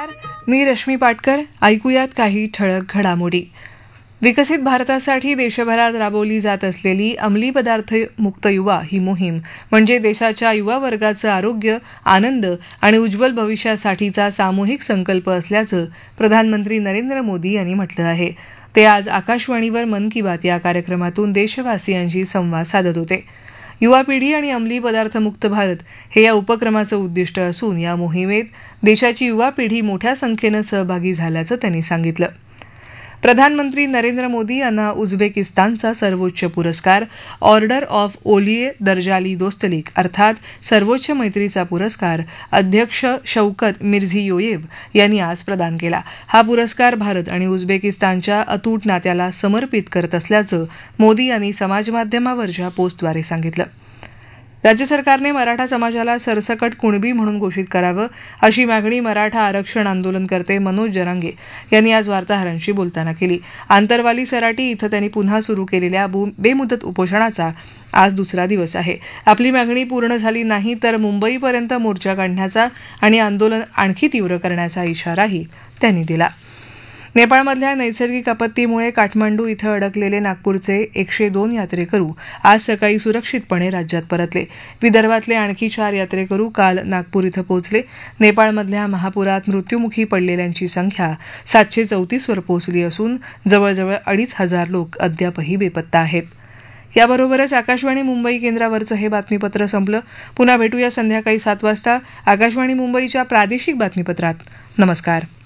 नमस्कार, मी रश्मी पाटकर. ऐकूयात काही ठळक घडामोडी. विकसित भारतासाठी देशभरात राबवली जात असलेली अंमली पदार्थ मुक्त युवा ही मोहीम म्हणजे देशाच्या युवा वर्गाचं आरोग्य, आनंद आणि उज्ज्वल भविष्यासाठीचा सामूहिक संकल्प असल्याचं प्रधानमंत्री नरेंद्र मोदी यांनी म्हटलं आहे. ते आज आकाशवाणीवर मन की बात या कार्यक्रमातून देशवासियांशी संवाद साधत होते. युवा पिढी आणि अंमली पदार्थ मुक्त भारत हे या उपक्रमाचं उद्दिष्ट असून या मोहिमेत देशाची युवा पिढी मोठ्या संख्येनं सहभागी झाल्याचं त्यांनी सांगितलं. प्रधानमंत्री नरेंद्र मोदी यांना उझबेकिस्तानचा सर्वोच्च पुरस्कार ऑर्डर ऑफ ओलिये दर्जाली दोस्तलिक अर्थात सर्वोच्च मैत्रीचा पुरस्कार अध्यक्ष शौकत मिर्झियोयेव यांनी आज प्रदान केला. हा पुरस्कार भारत आणि उझबेकिस्तानच्या अतूट नात्याला समर्पित करत असल्याचं मोदी यांनी समाजमाध्यमावरच्या पोस्टद्वारे सांगितलं. राज्य सरकारने मराठा समाजाला सरसकट कुणबी म्हणून घोषित करावं अशी मागणी मराठा आरक्षण आंदोलनकर्ते मनोज जरांगे यांनी आज वार्ताहरांशी बोलताना केली. आंतरवाली सराटी इथं त्यांनी पुन्हा सुरू केलेल्या बेमुदत उपोषणाचा आज दुसरा दिवस आहे. आपली मागणी पूर्ण झाली नाही तर मुंबईपर्यंत मोर्चा काढण्याचा आणि आंदोलन आणखी तीव्र करण्याचा इशाराही त्यांनी दिला. नेपाळमधल्या नैसर्गिक आपत्तीमुळे काठमांडू इथं अडकलेले नागपूरचे 102 यात्रेकरू आज सकाळी सुरक्षितपणे राज्यात परतले. विदर्भातले आणखी 4 यात्रेकरू काल नागपूर इथं पोहोचले. नेपाळमधल्या महापुरात मृत्युमुखी पडलेल्यांची संख्या 734 वर पोहोचली असून जवळजवळ 2500 लोक अद्यापही बेपत्ता आहेत. याबरोबरच आकाशवाणी मुंबई केंद्रावरचं हे बातमीपत्र संपलं. पुन्हा भेटूया संध्याकाळी 7 वाजता आकाशवाणी मुंबईच्या प्रादेशिक बातमीपत्रात. नमस्कार.